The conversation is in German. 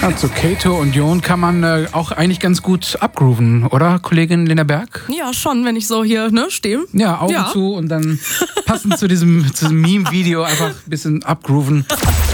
Ja, zu Kato und Jon kann man auch eigentlich ganz gut abgrooven, oder, Kollegin Lena Berg? Ja, schon, wenn ich so hier stehe. Ja, Augen zu und dann passend zu diesem Meme-Video einfach ein bisschen abgrooven.